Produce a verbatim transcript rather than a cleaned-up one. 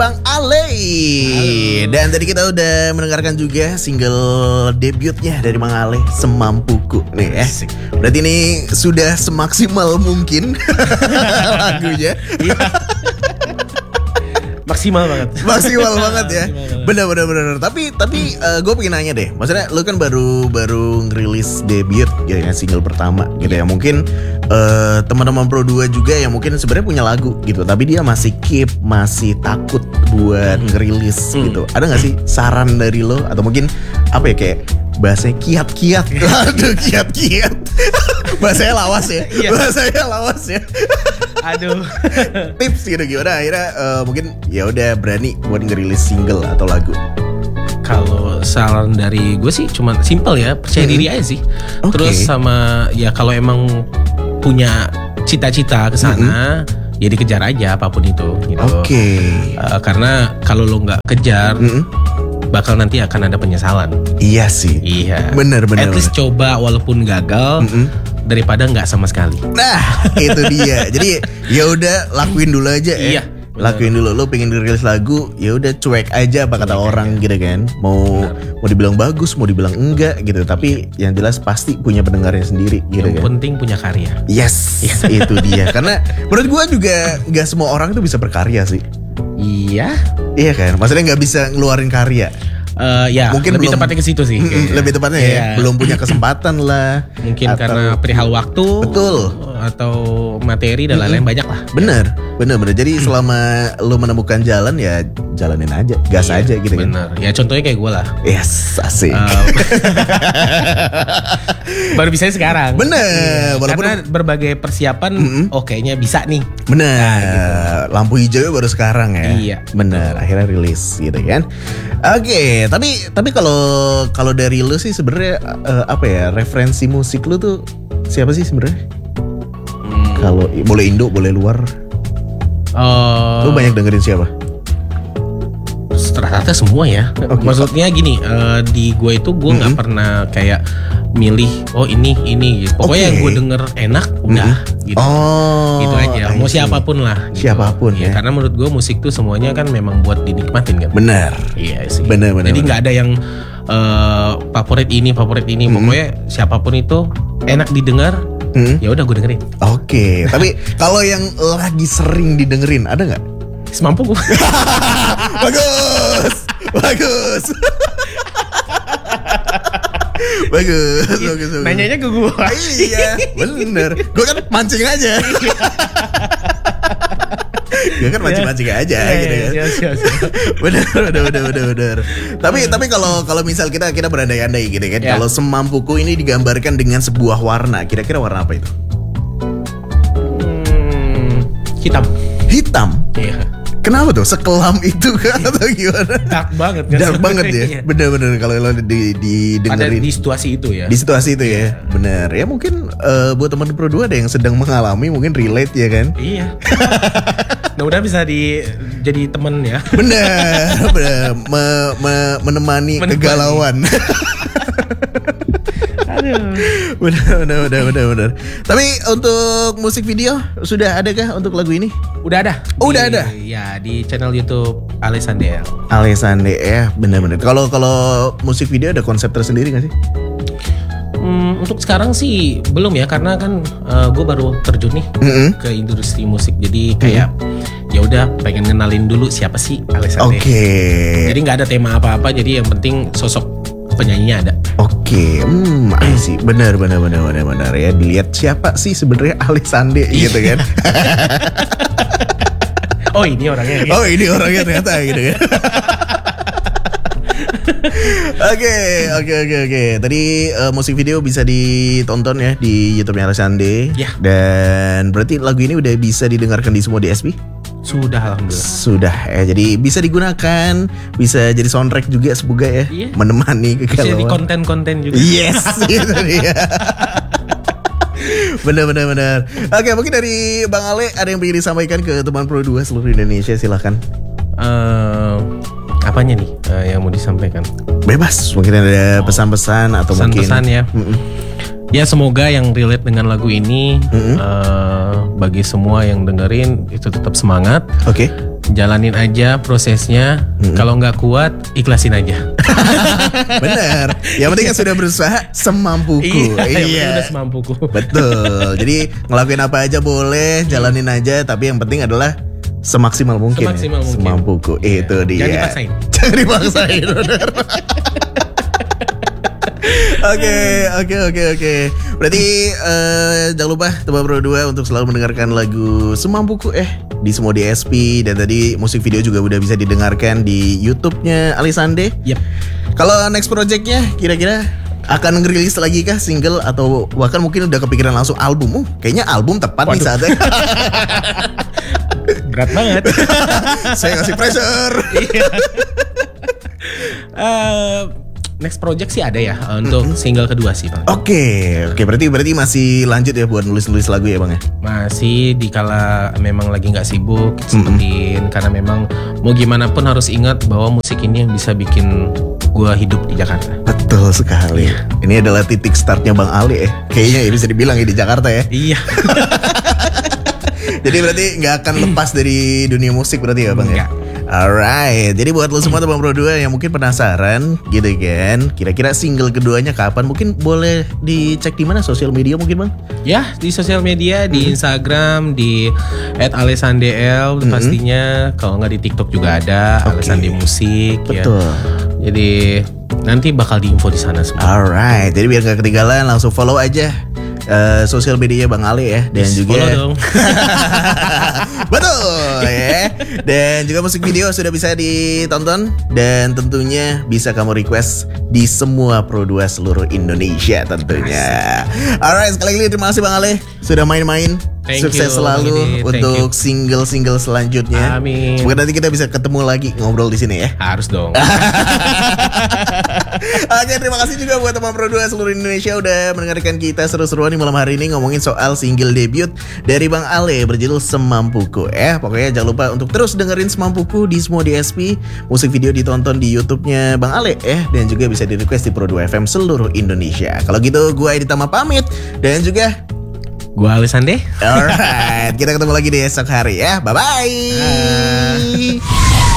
Bang Ale. Halo. Dan tadi kita udah mendengarkan juga single debutnya dari Bang Ale, Semampuku nih ya. Berarti ini sudah semaksimal mungkin lagunya. Maksimal banget. Maksimal banget ya. Bener-bener bener. Tapi tapi uh, gue pengen nanya deh. Maksudnya lu kan baru baru ngerilis debut gitu ya, single pertama gitu ya. Mungkin uh, teman-teman Pro dua juga yang mungkin sebenarnya punya lagu gitu, tapi dia masih keep, masih takut buat ngerilis hmm. gitu. Ada gak sih saran dari lo atau mungkin apa ya, kayak bahasanya kiat-kiat. Aduh, kiat-kiat. Bahasanya lawas ya. Bahasanya lawas ya. Aduh. Tips gitu gimana akhirnya uh, mungkin ya udah berani buat ngerilis single atau lagu. Kalau saran dari gue sih cuma simple ya, percaya hmm. diri aja sih. Okay. Terus sama ya kalau emang punya cita-cita ke sana, hmm. ya dikejar aja apapun itu gitu. Oke. Okay. Uh, karena kalau lo nggak kejar, hmm. bakal nanti akan ada penyesalan. Iya sih. Iya. Bener bener. At least bener. Coba walaupun gagal. Hmm. Daripada nggak sama sekali. Nah, itu dia. Jadi ya udah lakuin dulu aja ya. Iya. Lakuin dulu. Lo pengen dirilis lagu, ya udah cuek aja apa kata orang gitu kan. Mau bener. Mau dibilang bagus, mau dibilang enggak gitu. Tapi yang jelas pasti punya pendengarnya sendiri gitu yang kan. Yang penting punya karya. Yes, itu dia. Karena menurut gua juga nggak semua orang tuh bisa berkarya sih. Iya. Iya kan. Maksudnya nggak bisa ngeluarin karya. Uh, ya, mungkin lebih belum, tepatnya ke situ sih. Mm, lebih tepatnya yeah. ya, belum punya kesempatan lah. Mungkin atau, karena perihal waktu, betul, atau materi dan lain-lain banyak lah. Bener, ya. bener, bener. Jadi hmm. selama lu menemukan jalan ya jalanin aja, gas yeah, aja gitu kan. Bener. Ya contohnya kayak gue lah. Yes, asik. Uh, baru bisa sekarang. Bener. Yeah. Karena berbagai persiapan, mm-hmm. oh kayaknya bisa nih. Bener. Nah, gitu. Lampu hijaunya baru sekarang ya. Iya. Bener. Akhirnya rilis gitu kan. Oke. Okay. Tapi tapi kalau kalau dari lu sih sebenarnya uh, apa ya, referensi musik lu tuh siapa sih sebenarnya? Hmm. Kalau boleh Indo, boleh luar. Uh, lu banyak dengerin siapa? Rata-rata semua ya. Okay. Maksudnya gini, uh, di gue itu gue nggak mm-hmm. pernah kayak milih oh ini ini. Pokoknya okay. yang gue denger enak udah mm-hmm. gitu. Oh, gitu aja. Mau siapapun lah. Gitu. Siapapun ya. ya. Karena menurut gue musik tuh semuanya kan memang buat dinikmatin kan. Benar. Iya sih. Benar benar. Jadi nggak ada yang uh, favorit ini favorit ini. Mm-hmm. Pokoknya siapapun itu enak didengar. Mm-hmm. Ya udah gue dengerin. Oke. Okay. Tapi kalau yang lagi sering didengerin ada nggak? Semampu gue. Bagus, bagus, bagus, bagus, bagus. Nanyanya ke gue. Iya, bener. Gue kan mancing aja. Gue kan mancing-mancing aja, ya, gitu kan. Ya, ya, ya. Bener, bener, bener, bener, bener. Tapi, tapi kalau kalau misal kita kita berandai-andai gitu kan, ya. Kalau Semampuku ini digambarkan dengan sebuah warna, kira-kira warna apa itu? Hmm, hitam. Hitam. Iya. Kenapa tuh sekelam itu kan atau gimana? Dark banget kan? Dark banget ya. Bener-bener kalau lo di, di dengerin. Pada di situasi itu ya. Di situasi itu ya. Bener. Ya mungkin uh, buat teman Pro dua ada yang sedang mengalami, mungkin relate ya kan? Iya. Mudah-mudahan bisa di jadi temen ya. Bener. Bener. Me, me, menemani, menemani kegalauan. Aduh. Bener, bener, bener, bener, bener. Tapi untuk musik video sudah ada kah untuk lagu ini? Udah ada. Oh, udah ada. Ya di channel YouTube Ale Sande. Ale Sande ya, bener-bener. Kalau kalau musik video ada konsep tersendiri nggak sih? Hmm, untuk sekarang sih belum ya, karena kan uh, gue baru terjun nih mm-hmm. ke industri musik. Jadi kayak mm-hmm. ya udah pengen kenalin dulu siapa sih Ale Sande. Oke. Okay. Jadi nggak ada tema apa-apa. Jadi yang penting sosok penyanyinya ada. Oke, hmm, sih, benar, benar, benar, benar, benar ya. Dilihat siapa sih sebenarnya Ale Sande gitu kan? Oh ini orangnya. Gitu. Oh ini orangnya ternyata gitu kan? Oke, oke, oke, oke. Tadi uh, musik video bisa ditonton ya di YouTube-nya Ale Sande. Ya. Dan berarti lagu ini udah bisa didengarkan di semua D S P? Sudah, alhamdulillah. Sudah ya, jadi bisa digunakan, bisa jadi soundtrack juga semoga ya, iya. Menemani kegalauan. Bisa jadi konten-konten juga. Yes, itu dia. Benar, benar, benar. Oke, mungkin dari Bang Ale ada yang ingin disampaikan ke teman Pro dua seluruh Indonesia, silahkan. Uh, apanya nih uh, yang mau disampaikan? Bebas, mungkin ada pesan-pesan atau pesan-pesan mungkin pesan ya. Mm-mm. Ya semoga yang relate dengan lagu ini mm-hmm. uh, bagi semua yang dengerin itu tetap semangat. Oke. Okay. jalanin aja prosesnya. Hmm. Kalau nggak kuat, ikhlasin aja. Bener. Yang penting kan sudah berusaha semampuku. Iya, iya. Udah semampuku. Betul. Jadi ngelakuin apa aja boleh, jalanin aja. Tapi yang penting adalah semaksimal mungkin. Semaksimal ya. mungkin. Semampuku. Iya. Itu dia. Jangan dipaksain. Jangan dipaksain. Bener. Oke, oke, oke, oke. Berarti uh, jangan lupa Teman Pro dua untuk selalu mendengarkan lagu Semampuku eh di semua D S P. Dan tadi musik video juga udah bisa didengarkan di YouTube-nya Alisande. Yep. Kalau next project-nya kira-kira akan ngerilis lagi kah single atau bahkan mungkin udah kepikiran langsung album? Uh, kayaknya album tepat nih saatnya. Berat banget. Saya ngasih pressure. uh, Next project sih ada ya untuk mm-hmm. single kedua sih bang. Oke, okay. oke okay, berarti berarti masih lanjut ya buat nulis-nulis lagu ya bang ya? Masih dikala memang lagi nggak sibuk sempetin mm-hmm. karena memang mau gimana pun harus ingat bahwa musik ini yang bisa bikin gua hidup di Jakarta. Betul sekali. Yeah. Ini adalah titik startnya Bang Ali ya. Kayaknya ya bisa dibilang ya di Jakarta ya. Iya. Jadi berarti nggak akan lepas dari dunia musik berarti ya bang Enggak. ya? Alright, jadi buat lo semua Teman Pro dua yang mungkin penasaran gitu kan, kira-kira single keduanya kapan? Mungkin boleh dicek di mana sosial media mungkin bang? Ya di sosial media, di mm-hmm. Instagram, di et alessandel mm-hmm. pastinya. Kalau nggak di TikTok juga ada, okay. Alessande Musik. Betul. Ya. Jadi nanti bakal diinfo di sana semua. Alright, jadi biar nggak ketinggalan langsung follow aja uh, sosial media Bang Ali ya, dan yes, juga follow dong. Betul ya. Dan juga musik video sudah bisa ditonton dan tentunya bisa kamu request di semua Pro dua seluruh Indonesia tentunya. Alright, sekali lagi terima kasih Bang Ale sudah main-main. Thank Sukses you, selalu Thank untuk you. single-single selanjutnya. Amin. Semoga nanti kita bisa ketemu lagi ngobrol di sini ya. Harus dong. Oke, terima kasih juga buat Teman Pro dua seluruh Indonesia udah mendengarkan kita seru-seruan di malam hari ini ngomongin soal single debut dari Bang Ale berjudul Semampuku. Eh, pokoknya jangan lupa untuk terus dengerin Semampuku di semua D S P. Musik video ditonton di YouTube-nya Bang Ale eh, dan juga bisa di request di Pro dua F M seluruh Indonesia. Kalau gitu, gue Edi Tama pamit dan juga gua Alessande. Alright, kita ketemu lagi di esok hari ya. Bye-bye. Bye.